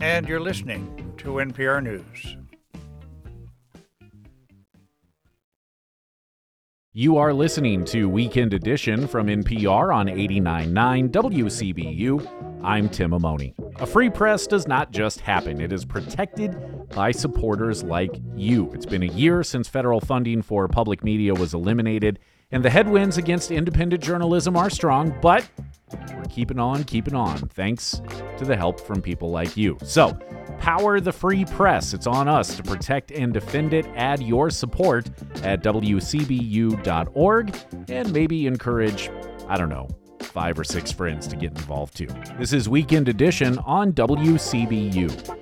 and you're listening to NPR News. You are listening to Weekend Edition from NPR on 89.9 WCBU. I'm Tim Amoni. A free press does not just happen. It is protected by supporters like you. It's been a year since federal funding for public media was eliminated, and the headwinds against independent journalism are strong, but we're keeping on, thanks to the help from people like you. So, power the free press. It's on us to protect and defend it. Add your support at WCBU.org and maybe encourage, 5 or 6 friends to get involved too. This is Weekend Edition on WCBU.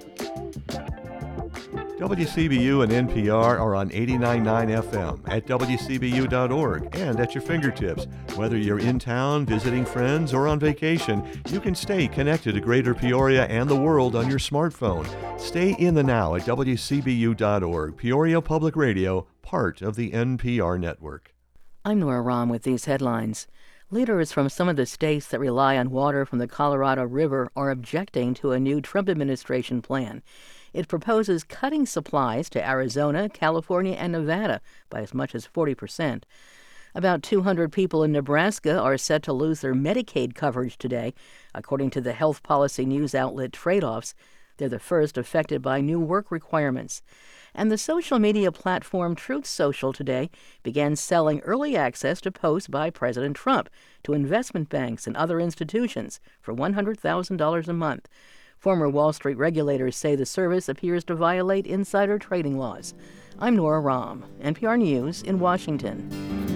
WCBU and NPR are on 89.9 FM at WCBU.org and at your fingertips. Whether you're in town, visiting friends, or on vacation, you can stay connected to Greater Peoria and the world on your smartphone. Stay in the now at WCBU.org. Peoria Public Radio, part of the NPR network. I'm Nora Rahm with these headlines. Leaders from some of the states that rely on water from the Colorado River are objecting to a new Trump administration plan. It proposes cutting supplies to Arizona, California, and Nevada by as much as 40%. About 200 people in Nebraska are set to lose their Medicaid coverage today, according to the health policy news outlet Trade-Offs. They're the first affected by new work requirements. And the social media platform Truth Social today began selling early access to posts by President Trump to investment banks and other institutions for $100,000 a month. Former Wall Street regulators say the service appears to violate insider trading laws. I'm Nora Rahm, NPR News in Washington.